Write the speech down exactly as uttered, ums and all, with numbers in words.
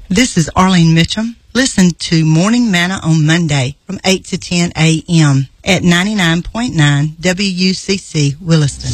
This is Arlene Mitchum. Listen to Morning Manna on Monday from eight to ten a.m. at ninety-nine point nine W U C C Williston.